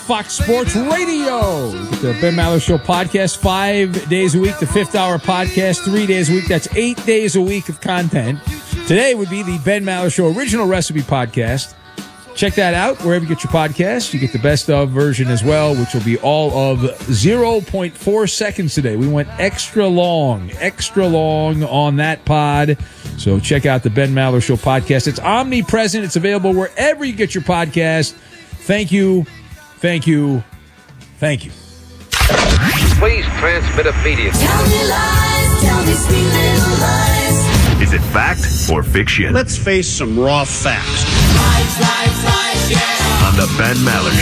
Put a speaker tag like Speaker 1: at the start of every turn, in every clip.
Speaker 1: Fox Sports Radio. Get the Ben Maller Show podcast 5 days a week, the Fifth Hour podcast 3 days a week. That's 8 days a week of content. Today would be the Ben Maller Show original recipe podcast. Check that out wherever you get your podcasts. You get the best of version as well, which will be all of 0.4 seconds today. We went extra long on that pod. So check out the Ben Maller Show podcast. It's omnipresent. It's available wherever you get your podcast. Thank you. Thank you. Thank you.
Speaker 2: Please transmit immediately.
Speaker 3: Tell me lies, tell me sweet little lies.
Speaker 4: Is it fact or fiction?
Speaker 5: Let's face some raw facts.
Speaker 3: Lies, lies, lies, yeah.
Speaker 4: On the Ben Maller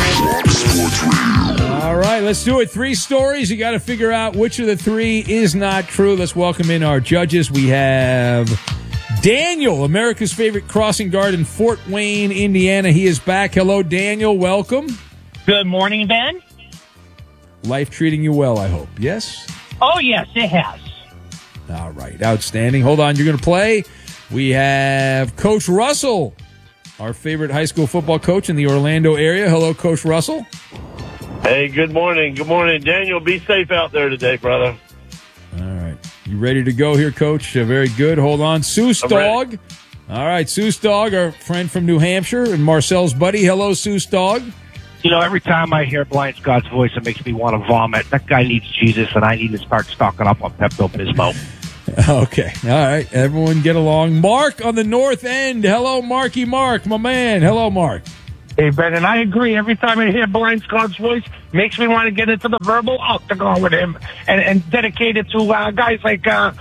Speaker 4: Show.
Speaker 1: All right, let's do it. 3 stories. You got to figure out which of the 3 is not true. Let's welcome in our judges. We have Daniel, America's favorite crossing guard in Fort Wayne, Indiana. He is back. Hello, Daniel. Welcome.
Speaker 6: Good morning, Ben.
Speaker 1: Life treating you well, I hope. Yes?
Speaker 6: Oh, yes, it has.
Speaker 1: All right, outstanding. Hold on, you're going to play. We have Coach Russell, our favorite high school football coach in the Orlando area. Hello, Coach Russell.
Speaker 7: Hey, good morning. Good morning, Daniel. Be safe out there today, brother.
Speaker 1: All right. You ready to go here, Coach? Very good. Hold on. Seuss Dog. All right, Seuss Dog, our friend from New Hampshire, and Marcel's buddy. Hello, Seuss Dog.
Speaker 8: You know, every time I hear Blind Scott's voice, it makes me want to vomit. That guy needs Jesus, and I need to start stocking up on Pepto-Bismol.
Speaker 1: Okay. All right. Everyone get along. Mark on the north end. Hello, Marky Mark, my man. Hello, Mark.
Speaker 8: Hey, Ben, and I agree. Every time I hear Blind Scott's voice, makes me want to get into the verbal octagon with him and dedicate it to guys like, let's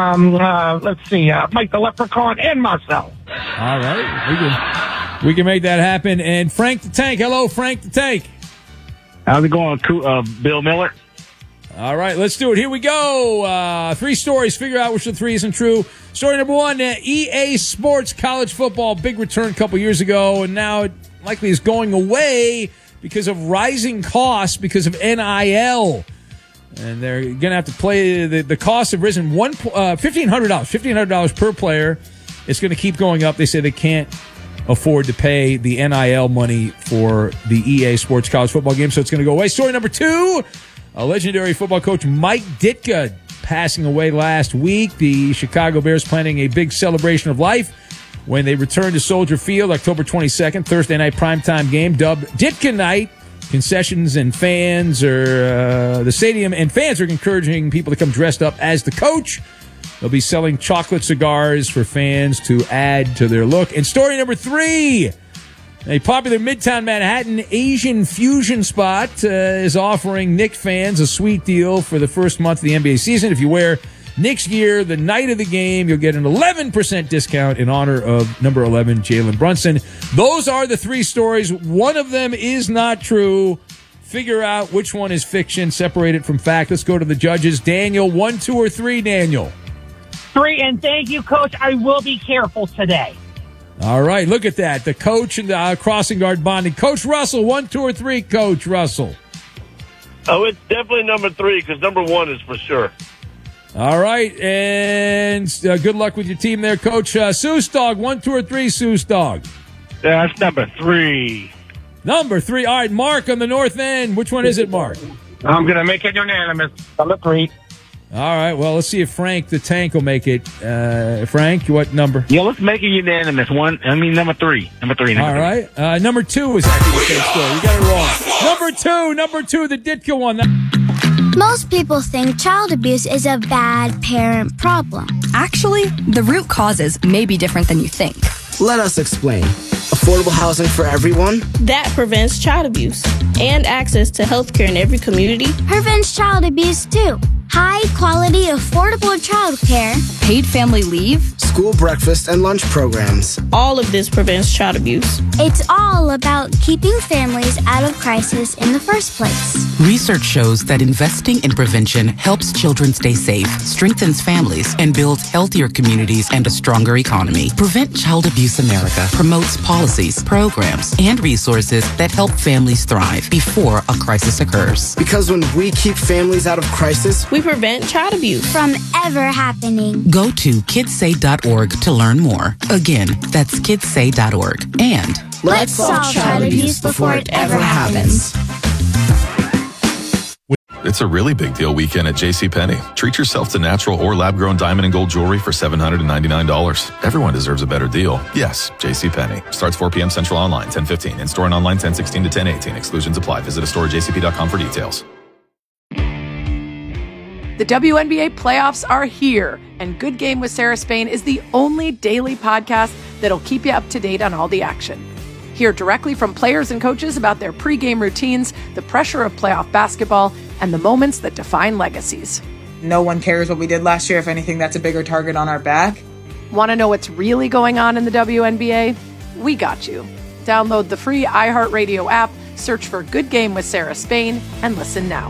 Speaker 8: see, Mike the Leprechaun and Marcel.
Speaker 1: All right. We can make that happen. And Frank the Tank. Hello, Frank the Tank.
Speaker 8: How's it going, Bill Miller?
Speaker 1: All right, let's do it. Here we go. 3 stories. Figure out which of the 3 isn't true. Story number 1, EA Sports college football. Big return a couple years ago, and now it likely is going away because of rising costs because of NIL. And they're going to have to play. The costs have risen $1,500 per player. It's going to keep going up. They say they can't afford to pay the NIL money for the EA Sports college football game, so it's going to go away. Story number 2. A legendary football coach, Mike Ditka, passing away last week. The Chicago Bears planning a big celebration of life when they return to Soldier Field October 22nd, Thursday night primetime game, dubbed Ditka Night. Concessions and fans the stadium and fans are encouraging people to come dressed up as the coach. They'll be selling chocolate cigars for fans to add to their look. And story number 3. A popular Midtown Manhattan Asian fusion spot is offering Knicks fans a sweet deal for the first month of the NBA season. If you wear Knicks gear the night of the game, you'll get an 11% discount in honor of number 11, Jalen Brunson. Those are the 3 stories. One of them is not true. Figure out which one is fiction. Separate it from fact. Let's go to the judges. Daniel, 1, 2, or 3, Daniel?
Speaker 6: 3, and thank you, Coach. I will be careful today.
Speaker 1: All right, look at that. The coach and the crossing guard bonding. Coach Russell, 1, 2, or 3, Coach Russell?
Speaker 7: Oh, it's definitely number 3 because number 1 is for sure.
Speaker 1: All right, and good luck with your team there, Coach. Seuss Dog, 1, 2, or 3, Seuss Dog?
Speaker 8: Yeah, that's number 3.
Speaker 1: Number 3. All right, Mark on the north end. Which one is it, Mark?
Speaker 8: I'm going to make it unanimous. Number 3.
Speaker 1: All right, well, let's see if Frank the Tank will make it. Frank, what number?
Speaker 8: Yeah, let's make it unanimous. Number 3. Number 3.
Speaker 1: All right. Number 2 was actually the same story. You got it wrong. Number 2, the Ditka one.
Speaker 9: Most people think child abuse is a bad parent problem.
Speaker 10: Actually, the root causes may be different than you think.
Speaker 11: Let us explain. Affordable housing for everyone?
Speaker 12: That prevents child abuse. And access to health care in every community.
Speaker 9: Prevents child abuse, too. High-quality, affordable child care.
Speaker 10: Paid family leave.
Speaker 11: School breakfast and lunch programs.
Speaker 12: All of this prevents child abuse.
Speaker 9: It's all about keeping families out of crisis in the first place.
Speaker 13: Research shows that investing in prevention helps children stay safe, strengthens families, and builds healthier communities and a stronger economy. Prevent Child Abuse America promotes policies, programs, and resources that help families thrive before a crisis occurs.
Speaker 11: Because when we keep families out of crisis,
Speaker 12: we prevent child abuse
Speaker 9: from ever happening.
Speaker 13: Go to kidssay.org to learn more. Again, that's kidssay.org. And
Speaker 9: Let's solve child abuse before it ever happens.
Speaker 14: It's a really big deal weekend at JCPenney. Treat yourself to natural or lab-grown diamond and gold jewelry for $799. Everyone deserves a better deal. Yes, JCPenney. Starts 4 p.m. Central online, 10:15. In-store and online, 10:16 to 10:18. Exclusions apply. Visit a store at jcp.com for details.
Speaker 15: The WNBA playoffs are here, and Good Game with Sarah Spain is the only daily podcast that'll keep you up to date on all the action. Hear directly from players and coaches about their pregame routines, the pressure of playoff basketball, and the moments that define legacies.
Speaker 16: No one cares what we did last year. If anything, that's a bigger target on our back.
Speaker 15: Want to know what's really going on in the WNBA? We got you. Download the free iHeartRadio app, search for Good Game with Sarah Spain, and listen now.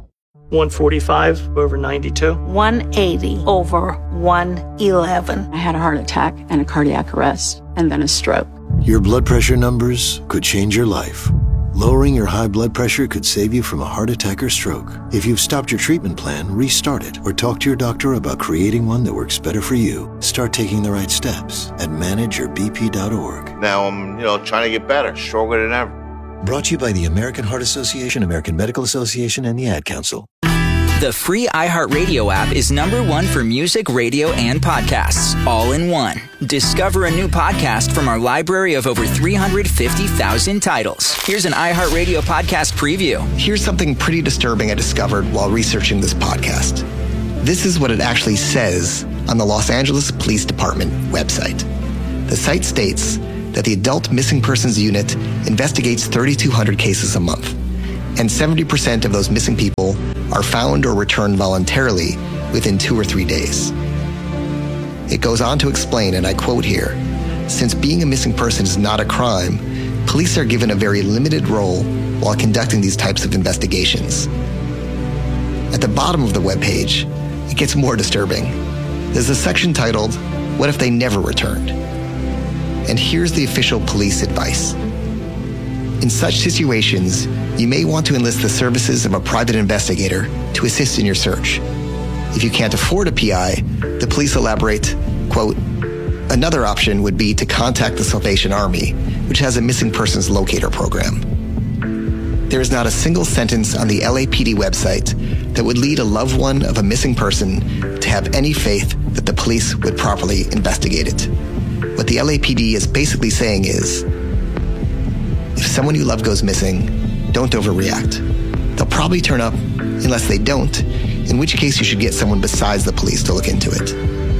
Speaker 17: 145 over 92.
Speaker 18: 180 over 111.
Speaker 19: I had a heart attack and a cardiac arrest, and then a stroke.
Speaker 20: Your blood pressure numbers could change your life. Lowering your high blood pressure could save you from a heart attack or stroke. If you've stopped your treatment plan, restart it or talk to your doctor about creating one that works better for you. Start taking the right steps at manageyourbp.org.
Speaker 21: Now I'm, trying to get better, stronger than ever.
Speaker 20: Brought to you by the American Heart Association, American Medical Association, and the Ad Council.
Speaker 22: The free iHeartRadio app is #1 for music, radio, and podcasts, all in one. Discover a new podcast from our library of over 350,000 titles. Here's an iHeartRadio podcast preview.
Speaker 23: Here's something pretty disturbing I discovered while researching this podcast. This is what it actually says on the Los Angeles Police Department website. The site states that the Adult Missing Persons Unit investigates 3,200 cases a month, and 70% of those missing people are found or returned voluntarily within 2 or 3 days. It goes on to explain, and I quote here, since being a missing person is not a crime, police are given a very limited role while conducting these types of investigations. At the bottom of the webpage, it gets more disturbing. There's a section titled, What If They Never Returned? And here's the official police advice. In such situations, you may want to enlist the services of a private investigator to assist in your search. If you can't afford a PI, the police elaborate, quote, another option would be to contact the Salvation Army, which has a missing persons locator program. There is not a single sentence on the LAPD website that would lead a loved one of a missing person to have any faith that the police would properly investigate it. What the LAPD is basically saying is, if someone you love goes missing, don't overreact. They'll probably turn up unless they don't, in which case you should get someone besides the police to look into it.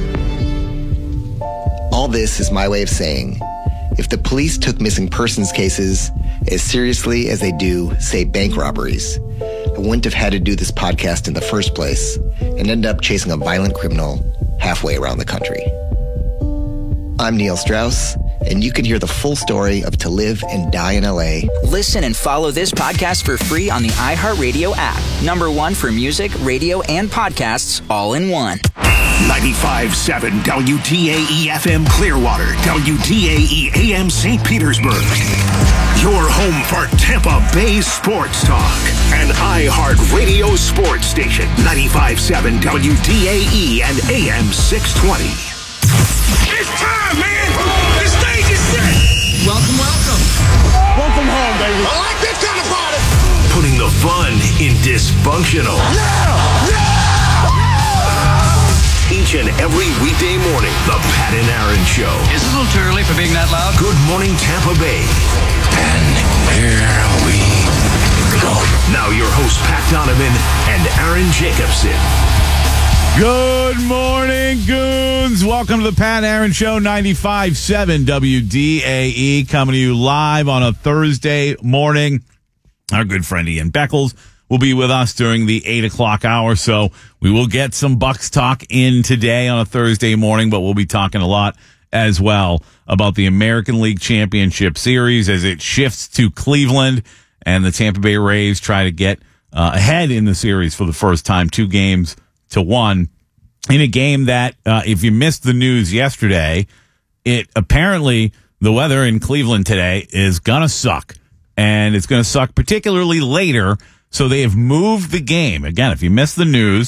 Speaker 23: All this is my way of saying, if the police took missing persons cases as seriously as they do, say, bank robberies, I wouldn't have had to do this podcast in the first place and end up chasing a violent criminal halfway around the country. I'm Neil Strauss, and you can hear the full story of To Live and Die in LA.
Speaker 22: Listen and follow this podcast for free on the iHeartRadio app. #1 for music, radio, and podcasts, all in one.
Speaker 4: 95.7 WDAE FM Clearwater, WDAE AM St. Petersburg. Your home for Tampa Bay sports talk. An iHeartRadio sports station. 95.7 WDAE and AM 620.
Speaker 3: It's time, man! The stage is set!
Speaker 4: Welcome.
Speaker 3: Welcome home, baby. I like this kind of party!
Speaker 4: Putting the fun in dysfunctional.
Speaker 3: Yeah!
Speaker 4: Each and every weekday morning, the Pat and Aaron Show.
Speaker 24: Is it a little too early for being that loud?
Speaker 4: Good morning, Tampa Bay. And here we go. Now your hosts, Pat Donovan and Aaron Jacobson.
Speaker 1: Good morning, goons. Welcome to the Pat Aaron Show, 95.7 WDAE, coming to you live on a Thursday morning. Our good friend Ian Beckles will be with us during the 8 o'clock hour, so we will get some Bucks talk in today on a Thursday morning, but we'll be talking a lot as well about the American League Championship Series as it shifts to Cleveland, and the Tampa Bay Rays try to get ahead in the series for the first time, 2-1, in a game that, if you missed the news yesterday, it apparently the weather in Cleveland today is gonna suck, and it's gonna suck particularly later. So they have moved the game. Again, if you missed the news,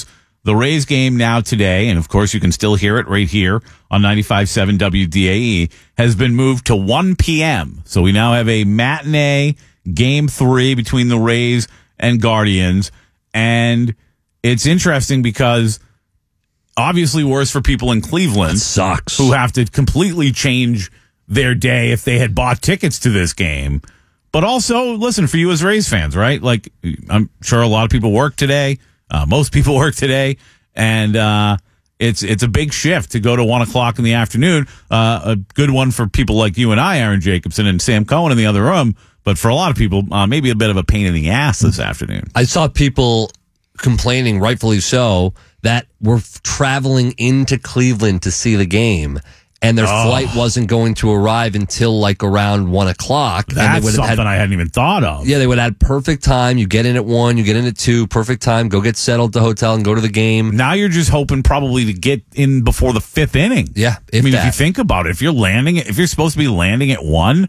Speaker 2: the Rays game now today, and of course you can still hear it right here on 95.7 WDAE, has been moved to 1 p.m. So we now have a matinee game 3 between the Rays and Guardians. And it's interesting because obviously worse for people in Cleveland.
Speaker 5: That sucks.
Speaker 2: Who have to completely change their day if they had bought tickets to this game. But also, listen, for you as Rays fans, right? Like, I'm sure a lot of people work today. Most people work today. And it's a big shift to go to 1 o'clock in the afternoon. A good one for people like you and I, Aaron Jacobson and Sam Cohen in the other room. But for a lot of people, maybe a bit of a pain in the ass this afternoon.
Speaker 5: I saw people complaining, rightfully so, that we're traveling into Cleveland to see the game, and their flight wasn't going to arrive until like around 1 o'clock.
Speaker 2: That's something I hadn't even thought of.
Speaker 5: Yeah, they would have perfect time. You get in at 1, you get in at 2, perfect time. Go get settled at the hotel and go to the game.
Speaker 2: Now you're just hoping probably to get in before the 5th inning.
Speaker 5: Yeah,
Speaker 2: if you think about it, if you're supposed to be landing at 1.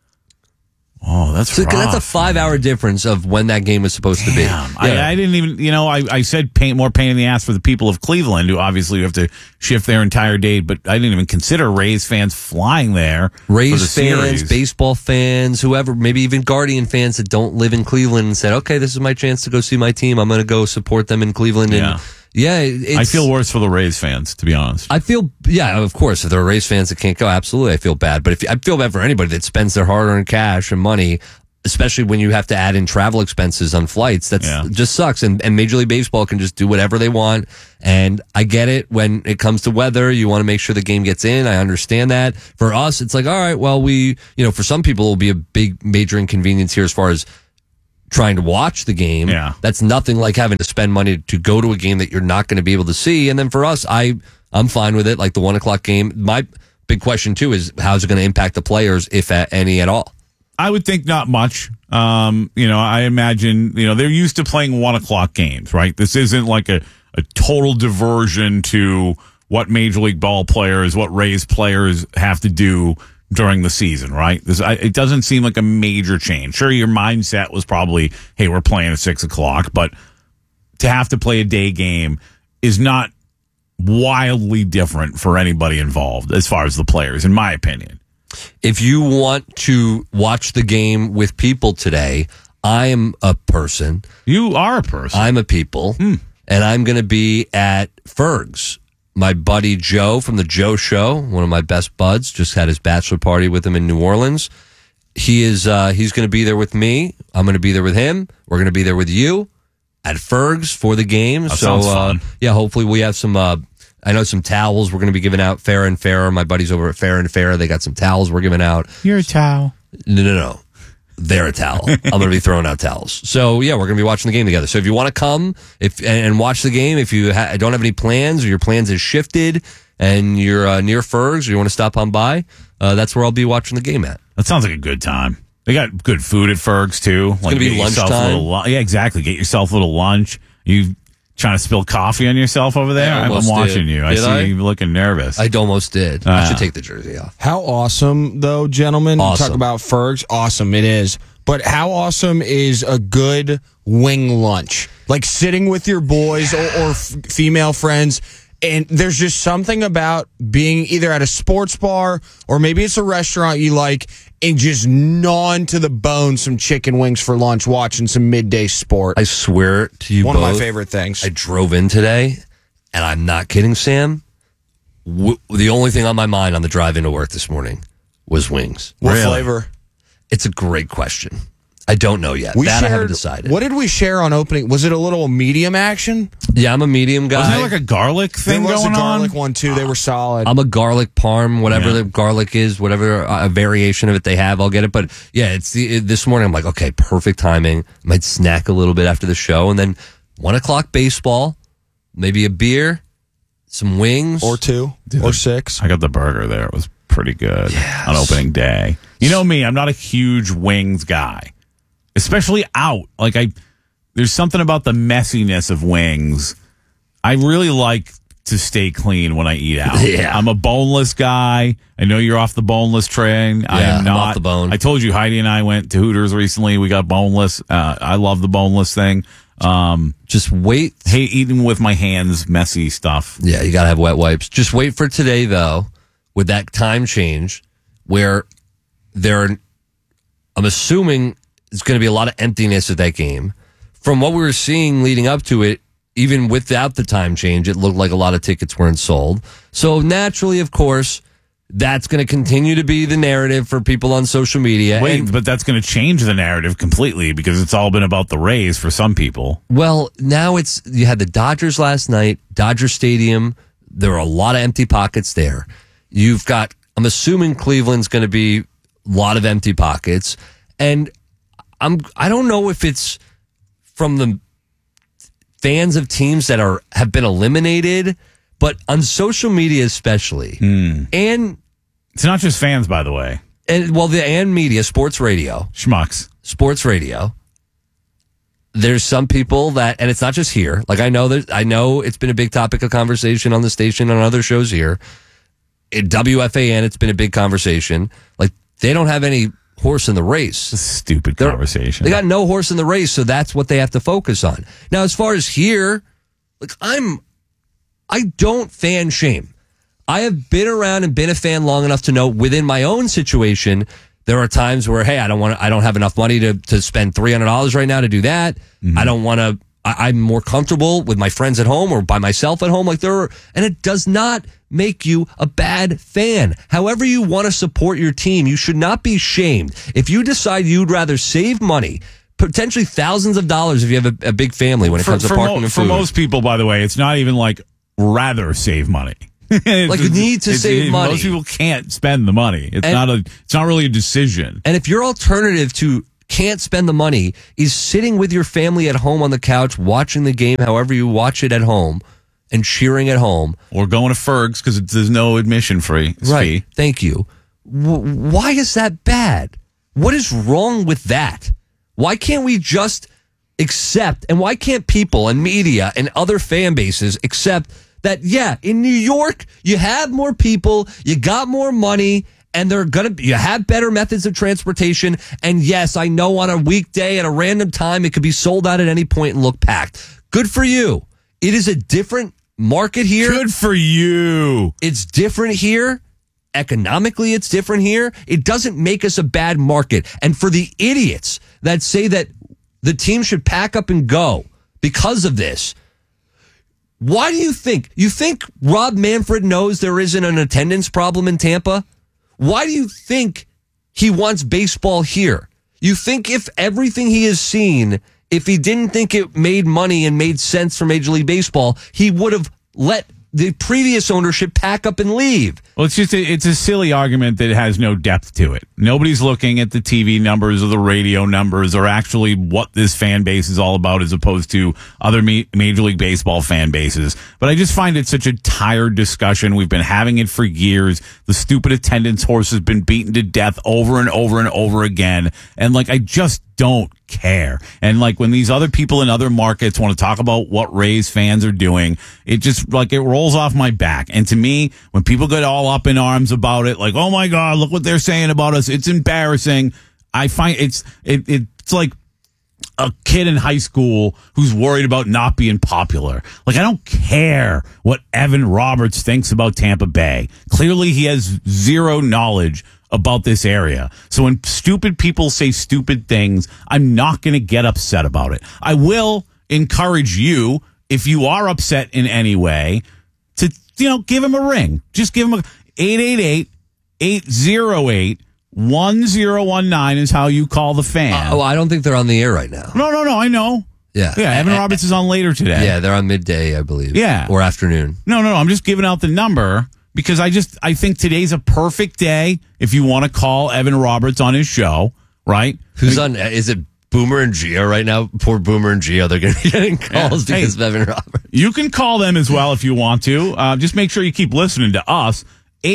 Speaker 2: Oh, that's rough.
Speaker 5: That's a 5-hour difference of when that game was supposed to be.
Speaker 2: Yeah. I didn't even, I said more pain in the ass for the people of Cleveland who obviously have to shift their entire day, but I didn't even consider Rays fans flying there.
Speaker 5: Rays fans, baseball fans, whoever, maybe even Guardian fans that don't live in Cleveland and said, okay, this is my chance to go see my team. I'm going to go support them in Cleveland. And I
Speaker 2: feel worse for the Rays fans, to be honest.
Speaker 5: I feel, of course, if there are Rays fans that can't go, absolutely, I feel bad. But I feel bad for anybody that spends their hard-earned cash and money, especially when you have to add in travel expenses on flights. That's just sucks. And Major League Baseball can just do whatever they want. And I get it. When it comes to weather, you want to make sure the game gets in. I understand that. For us, it's like, all right, well, for some people, it will be a big, major inconvenience here as far as trying to watch the game.
Speaker 2: Yeah.
Speaker 5: That's nothing like having to spend money to go to a game that you're not going to be able to see. And then for us, I'm fine with it. Like the 1 o'clock game. My big question too is how's it going to impact the players, if any at all?
Speaker 2: I would think not much. I imagine, they're used to playing 1 o'clock games, right? This isn't like a total diversion to what Major League Ball players, what Rays players have to do during the season, right? It doesn't seem like a major change. Sure, your mindset was probably, hey, we're playing at 6 o'clock, but to have to play a day game is not wildly different for anybody involved as far as the players, in my opinion.
Speaker 5: If you want to watch the game with people today, I am a person.
Speaker 2: You are a person.
Speaker 5: I'm a people, and I'm going to be at Ferg's. My buddy Joe from the Joe Show, one of my best buds, just had his bachelor party with him in New Orleans. He's going to be there with me. I'm going to be there with him. We're going to be there with you at Ferg's for the game.
Speaker 2: That sounds fun.
Speaker 5: Hopefully we have some, I know some towels we're going to be giving out. Fair and Fair. My buddies over at Fair and Fair, they got some towels we're giving out.
Speaker 2: You're a towel.
Speaker 5: No. They're a towel. I'm going to be throwing out towels. So, we're going to be watching the game together. So if you want to come and watch the game, if you don't have any plans or your plans has shifted and you're near Ferg's or you want to stop on by, that's where I'll be watching the game at.
Speaker 2: That sounds like a good time. They got good food at Ferg's, too.
Speaker 5: It's going to be lunchtime.
Speaker 2: Yeah, exactly. Get yourself a little lunch. You trying to spill coffee on yourself over there? I'm watching you. I see you looking nervous.
Speaker 5: I almost did. I should take the jersey off.
Speaker 6: How awesome, though, gentlemen.
Speaker 5: Awesome.
Speaker 6: Talk about Ferg's. Awesome, it is. But how awesome is a good wing lunch? Like sitting with your boys or female friends, and there's just something about being either at a sports bar or maybe it's a restaurant you like and just gnawing to the bone some chicken wings for lunch, watching some midday sport.
Speaker 5: I swear to you
Speaker 6: One
Speaker 5: both,
Speaker 6: of my favorite things.
Speaker 5: I drove in today, and I'm not kidding, Sam. The only thing on my mind on the drive into work this morning was wings.
Speaker 6: What flavor?
Speaker 5: It's a great question. I don't know yet. I haven't decided.
Speaker 6: What did we share on opening? Was it a little medium action?
Speaker 5: Yeah, I'm a medium guy.
Speaker 2: Wasn't there like a garlic thing going on?
Speaker 6: There was a garlic one, too. They were solid.
Speaker 5: I'm a garlic parm, whatever the garlic is, whatever variation of it they have, I'll get it. But yeah, this morning I'm like, okay, perfect timing. Might snack a little bit after the show. And then 1 o'clock baseball, maybe a beer, some wings.
Speaker 6: Or 2, or 6.
Speaker 2: I got the burger there. It was pretty good on opening day. You know me, I'm not a huge wings guy. Especially out. There's something about the messiness of wings. I really like to stay clean when I eat out.
Speaker 5: Yeah.
Speaker 2: I'm a boneless guy. I know you're off the boneless train.
Speaker 5: Yeah,
Speaker 2: I am not.
Speaker 5: I'm off the bone.
Speaker 2: I told you Heidi and I went to Hooters recently. We got boneless. I love the boneless thing.
Speaker 5: Just wait.
Speaker 2: Hate eating with my hands, messy stuff.
Speaker 5: Yeah, you got to have wet wipes. Just wait for today, though, with that time change where I'm assuming there's going to be a lot of emptiness at that game. From what we were seeing leading up to it, even without the time change, it looked like a lot of tickets weren't sold. So naturally, of course, that's going to continue to be the narrative for people on social media.
Speaker 2: But that's going to change the narrative completely because it's all been about the Rays for some people.
Speaker 5: Well, now you had the Dodgers last night, Dodger Stadium. There are a lot of empty pockets there. You've got, I'm assuming Cleveland's going to be a lot of empty pockets. And I don't know if it's from the fans of teams that have been eliminated, but on social media especially, and
Speaker 2: it's not just fans, by the way,
Speaker 5: and media, sports radio,
Speaker 2: schmucks,
Speaker 5: sports radio. There's some people that, and it's not just here. Like I know it's been a big topic of conversation on the station on other shows here. At WFAN, it's been a big conversation. Like they don't have any horse in the race.
Speaker 2: Stupid conversation.
Speaker 5: They got no horse in the race, so that's what they have to focus on. Now, as far as here, like I don't fan shame. I have been around and been a fan long enough to know within my own situation, there are times where, hey, I don't have enough money to spend $300 right now to do that. Mm-hmm. I don't want to. I'm more comfortable with my friends at home or by myself at home. And it does not make you a bad fan. However you want to support your team, you should not be shamed. If you decide you'd rather save money, potentially thousands of dollars if you have a big family when it comes to parking and food.
Speaker 2: For most people, by the way, it's not even like rather save money.
Speaker 5: Like you need to save money.
Speaker 2: Most people can't spend the money. It's not really a decision.
Speaker 5: And if your alternative to can't spend the money is sitting with your family at home on the couch, watching the game however you watch it at home, and cheering at home.
Speaker 2: Or going to Ferg's because there's no admission fee.
Speaker 5: Right. Thank you. Why is that bad? What is wrong with that? Why can't we just accept, and why can't people and media and other fan bases accept that, yeah, in New York, you have more people, you got more money, and you have better methods of transportation. And yes, I know on a weekday at a random time, it could be sold out at any point and look packed. Good for you. It is a different market here.
Speaker 2: Good for you.
Speaker 5: It's different here. Economically, it's different here. It doesn't make us a bad market. And for the idiots that say that the team should pack up and go because of this, why do you think Rob Manfred knows there isn't an attendance problem in Tampa? Why do you think he wants baseball here? You think if everything he has seen, if he didn't think it made money and made sense for Major League Baseball, he would have let the previous ownership pack up and leave.
Speaker 2: Well, it's a silly argument that has no depth to it. Nobody's looking at the TV numbers or the radio numbers or actually what this fan base is all about as opposed to other Major League Baseball fan bases. But I just find it such a tired discussion. We've been having it for years. The stupid attendance horse has been beaten to death over and over and over again. And I just don't care. And when these other people in other markets want to talk about what Rays fans are doing, it just it rolls off my back. And to me, when people get all up in arms about it, oh my God, look what they're saying about us, it's embarrassing. I find it's like a kid in high school who's worried about not being popular. I don't care what Evan Roberts thinks about Tampa Bay. Clearly he has zero knowledge about this area. So when stupid people say stupid things, I'm not going to get upset about it. I will encourage you, if you are upset in any way, to, give him a ring. Just give him 888-808-1019 is how you call the fan.
Speaker 5: I don't think they're on the air right now.
Speaker 2: No, I know.
Speaker 5: Yeah.
Speaker 2: Evan Roberts is on later today.
Speaker 5: Yeah, they're on midday, I believe.
Speaker 2: Yeah.
Speaker 5: Or afternoon.
Speaker 2: No, I'm just giving out the number. Because I think today's a perfect day if you want to call Evan Roberts on his show, right?
Speaker 5: Who's on? Is it Boomer and Gio right now? Poor Boomer and Gio, they're going to be getting calls because of Evan Roberts.
Speaker 2: You can call them as well if you want to. Just make sure you keep listening to us.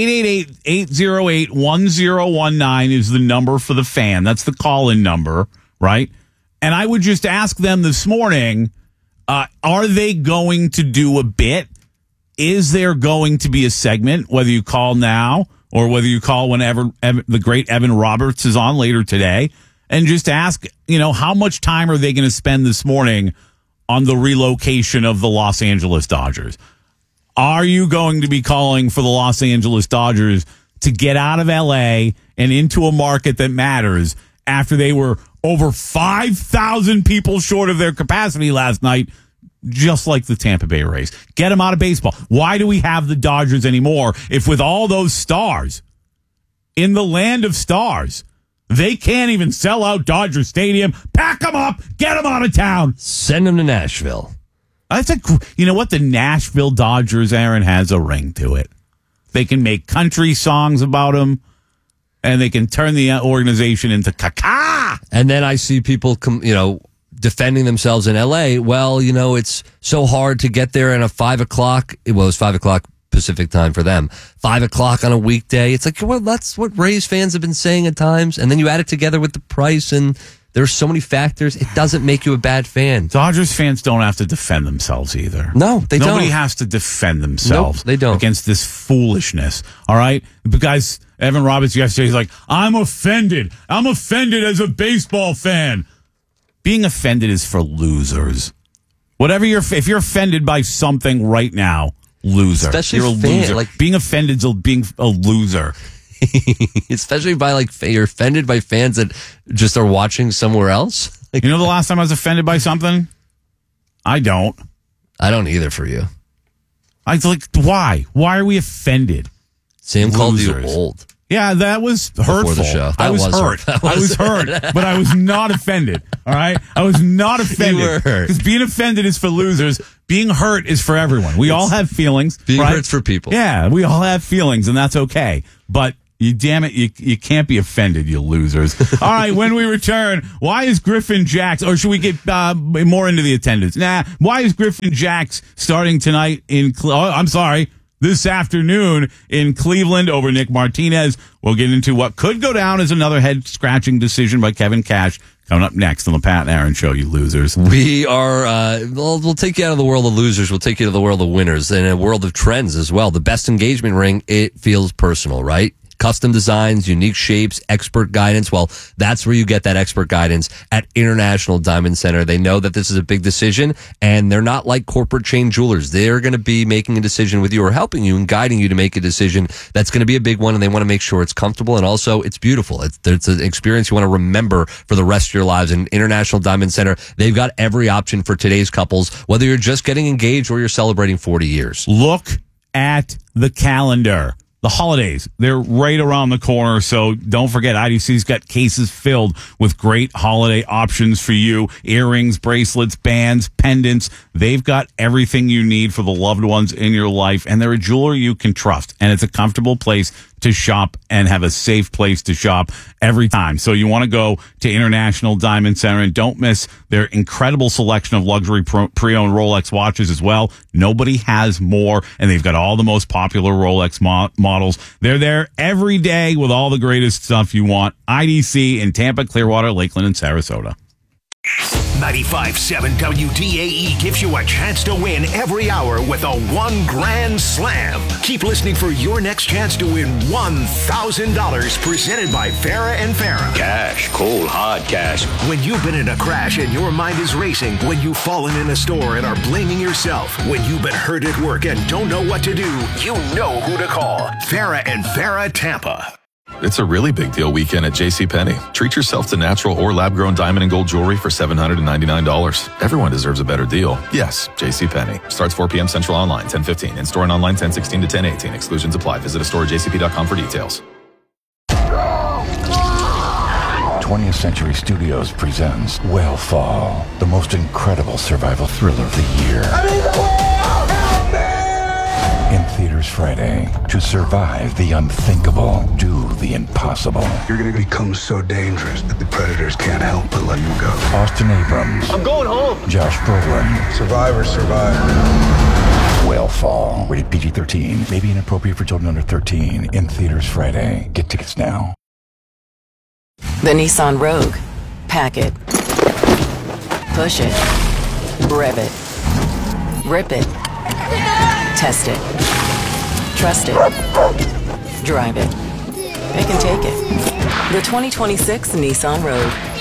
Speaker 2: 888-808-1019 is the number for the fan. That's the call-in number, right? And I would just ask them this morning, are they going to do a bit? Is there going to be a segment, whether you call now or whether you call whenever the great Evan Roberts is on later today, and just ask, how much time are they going to spend this morning on the relocation of the Los Angeles Dodgers. Are you going to be calling for the Los Angeles Dodgers to get out of LA and into a market that matters after they were over 5,000 people short of their capacity last night, just like the Tampa Bay Rays? Get them out of baseball. Why do we have the Dodgers anymore if with all those stars in the land of stars, they can't even sell out Dodger Stadium? Pack them up, get them out of town.
Speaker 5: Send them to Nashville.
Speaker 2: You know what? The Nashville Dodgers, Aaron, has a ring to it. They can make country songs about them, and they can turn the organization into caca.
Speaker 5: And then I see people, defending themselves in L.A. Well, it's so hard to get there in a 5 o'clock. Well, it was 5 o'clock Pacific time for them. 5 o'clock on a weekday. It's like, well, that's what Rays fans have been saying at times. And then you add it together with the price, and there's so many factors. It doesn't make you a bad fan.
Speaker 2: Dodgers fans don't have to defend themselves either.
Speaker 5: No, they don't.
Speaker 2: Nobody has to defend themselves.
Speaker 5: Nope, they don't.
Speaker 2: Against this foolishness. All right? But guys, Evan Roberts yesterday, he's like, I'm offended. I'm offended as a baseball fan. Being offended is for losers. If you're offended by something right now, loser.
Speaker 5: Especially
Speaker 2: you're a loser. Being offended is being a loser.
Speaker 5: Especially by you're offended by fans that just are watching somewhere else.
Speaker 2: The last time I was offended by something? I don't
Speaker 5: either for you.
Speaker 2: Why? Why are we offended?
Speaker 5: Sam called you old.
Speaker 2: Yeah, that was hurtful.
Speaker 5: Before the show.
Speaker 2: I was hurt. I was hurt, but I was not offended. All right? I was not offended.
Speaker 5: You were hurt.
Speaker 2: Because being offended is for losers. Being hurt is for everyone. We all have feelings.
Speaker 5: Being
Speaker 2: right?
Speaker 5: hurt's for people.
Speaker 2: Yeah, we all have feelings, and that's okay. But you can't be offended, you losers. All right, when we return, why is Griffin Jax, or should we get more into the attendance? Why is Griffin Jax starting tonight this afternoon in Cleveland over Nick Martinez? We'll get into what could go down as another head-scratching decision by Kevin Cash coming up next on the Pat and Aaron Show, you losers.
Speaker 5: We are, we'll take you out of the world of losers. We'll take you to the world of winners and a world of trends as well. The best engagement ring, it feels personal, right? Custom designs, unique shapes, expert guidance. Well, that's where you get that expert guidance at International Diamond Center. They know that this is a big decision, and they're not like corporate chain jewelers. They're going to be making a decision with you or helping you and guiding you to make a decision that's going to be a big one, and they want to make sure it's comfortable and also it's beautiful. It's an experience you want to remember for the rest of your lives. And International Diamond Center, they've got every option for today's couples, whether you're just getting engaged or you're celebrating 40 years.
Speaker 2: Look at the calendar. The holidays, they're right around the corner, so don't forget, IDC's got cases filled with great holiday options for you. Earrings, bracelets, bands, pendants. They've got everything you need for the loved ones in your life, and they're a jeweler you can trust, and it's a comfortable place to shop and have a safe place to shop every time. So you want to go to International Diamond Center, and don't miss their incredible selection of luxury pre-owned Rolex watches as well. Nobody has more, and they've got all the most popular Rolex models. They're there every day with all the greatest stuff you want. IDC in Tampa, Clearwater, Lakeland, and Sarasota.
Speaker 4: 95.7 WDAE gives you a chance to win every hour with a $1 Grand Slam. Keep listening for your next chance to win $1,000 presented by Farrah and Farrah.
Speaker 7: Cash, cold, hard cash.
Speaker 4: When you've been in a crash and your mind is racing, when you've fallen in a store and are blaming yourself, when you've been hurt at work and don't know what to do, you know who to call. Farrah and Farrah Tampa.
Speaker 14: It's a really big deal weekend at JCPenney. Treat yourself to natural or lab-grown diamond and gold jewelry for $799. Everyone deserves a better deal. Yes, JCPenney. Starts 4 p.m. Central online, 10:15. In-store and online, 10:16 to 10:18. Exclusions apply. Visit a store at jcp.com for details.
Speaker 8: 20th Century Studios presents Whale the most incredible survival thriller of the year. In theaters Friday. To survive the unthinkable, do the impossible.
Speaker 10: You're going to become so dangerous that the predators can't help but let you go.
Speaker 8: Austin Abrams.
Speaker 10: I'm going home.
Speaker 8: Josh Brolin.
Speaker 10: Survivors survive.
Speaker 8: Whale. Rated PG-13. May be inappropriate for children under 13. In theaters Friday. Get tickets now.
Speaker 11: The Nissan Rogue. Pack it. Push it. Rev it. Rip it. Test it. Trust it. Drive it. Pick and take it. The 2026 Nissan Rogue.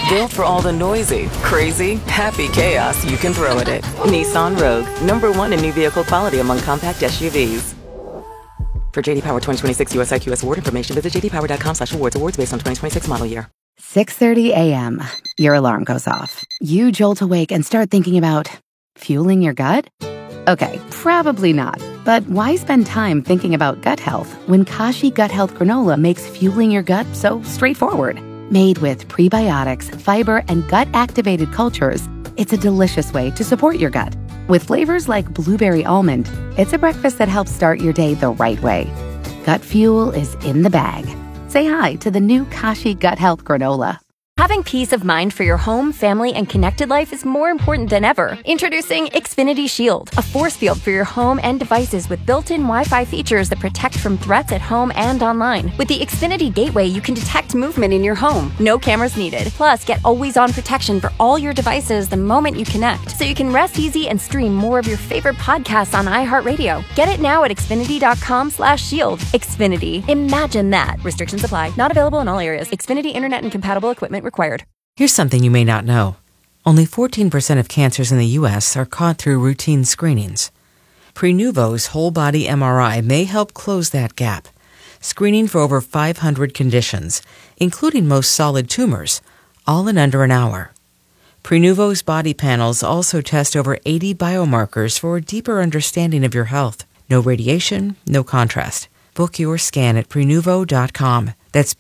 Speaker 11: Built for all the noisy, crazy, happy chaos you can throw at it. Nissan Rogue, #1 in new vehicle quality among compact SUVs. For JD Power 2026 US IQS award information, visit jdpower.com/awards. Awards based on 2026 model year.
Speaker 9: 6:30 a.m. Your alarm goes off. You jolt awake and start thinking about fueling your gut? Okay, probably not. But why spend time thinking about gut health when Kashi Gut Health Granola makes fueling your gut so straightforward? Made with prebiotics, fiber, and gut-activated cultures, it's a delicious way to support your gut. With flavors like blueberry almond, it's a breakfast that helps start your day the right way. Gut fuel is in the bag. Say hi to the new Kashi Gut Health Granola.
Speaker 12: Having peace of mind for your home, family, and connected life is more important than ever. Introducing Xfinity Shield, a force field for your home and devices with built-in Wi-Fi features that protect from threats at home and online. With the Xfinity Gateway, you can detect movement in your home. No cameras needed. Plus, get always-on protection for all your devices the moment you connect, so you can rest easy and stream more of your favorite podcasts on iHeartRadio. Get it now at Xfinity.com/shield. Xfinity. Imagine that. Restrictions apply. Not available in all areas. Xfinity Internet and compatible equipment required.
Speaker 13: Here's something you may not know. Only 14% of cancers in the U.S. are caught through routine screenings. Prenuvo's whole-body MRI may help close that gap, screening for over 500 conditions, including most solid tumors, all in under an hour. Prenuvo's body panels also test over 80 biomarkers for a deeper understanding of your health. No radiation, no contrast. Book your scan at Prenuvo.com. That's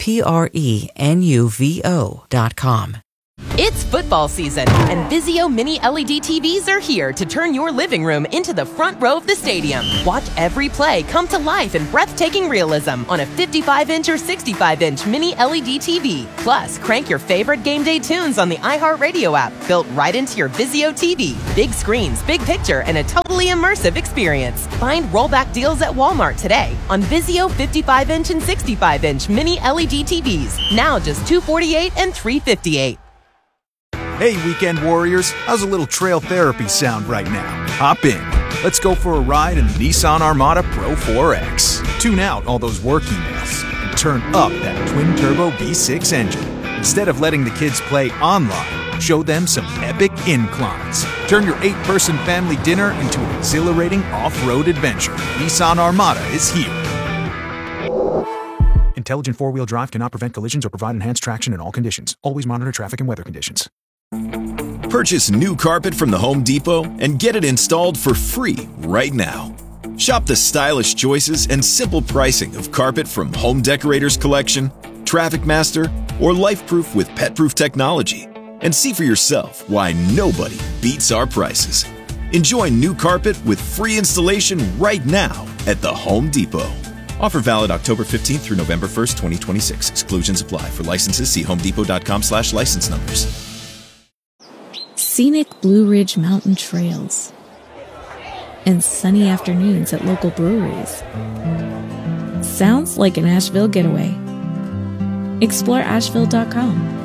Speaker 13: Prenuvo.com.
Speaker 16: It's football season, and Vizio Mini LED TVs are here to turn your living room into the front row of the stadium. Watch every play come to life in breathtaking realism on a 55-inch or 65-inch Mini LED TV. Plus, crank your favorite game day tunes on the iHeartRadio app, built right into your Vizio TV. Big screens, big picture, and a totally immersive experience. Find rollback deals at Walmart today on Vizio 55-inch and 65-inch Mini LED TVs. Now just $248 and $358.
Speaker 25: Hey, weekend warriors, how's a little trail therapy sound right now? Hop in. Let's go for a ride in the Nissan Armada Pro 4X. Tune out all those work emails and turn up that twin-turbo V6 engine. Instead of letting the kids play online, show them some epic inclines. Turn your 8-person family dinner into an exhilarating off-road adventure. Nissan Armada is here. Intelligent four-wheel drive cannot prevent collisions or provide enhanced traction in all conditions. Always monitor traffic and weather conditions.
Speaker 26: Purchase new carpet from the Home Depot and get it installed for free right now. Shop the stylish choices and simple pricing of carpet from Home Decorators Collection, Traffic Master, or LifeProof with PetProof technology, and see for yourself why nobody beats our prices. Enjoy new carpet with free installation right now at the Home Depot. Offer valid October 15th through November 1st, 2026. Exclusions apply. For licenses, see homedepot.com/license numbers.
Speaker 27: Scenic Blue Ridge Mountain trails and sunny afternoons at local breweries. Sounds like an Asheville getaway. Explore Asheville.com.